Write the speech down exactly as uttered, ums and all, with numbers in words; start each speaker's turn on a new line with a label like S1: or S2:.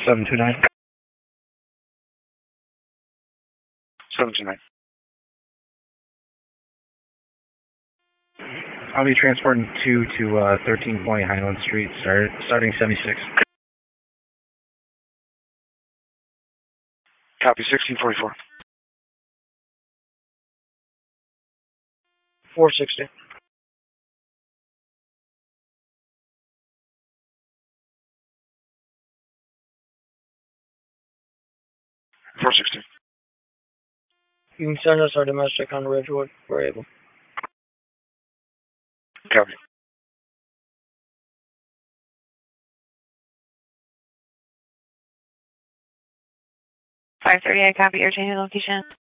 S1: seven two nine.
S2: seven two nine.
S1: I'll be transporting two to uh, thirteen twenty Highland Street, start, starting seventy-six.
S2: Copy, sixteen forty-four.
S3: four sixty.
S2: four sixty.
S3: You can send us our domestic on Ridgewood. We're able.
S2: Copy.
S4: five thirty, I copy your changing location.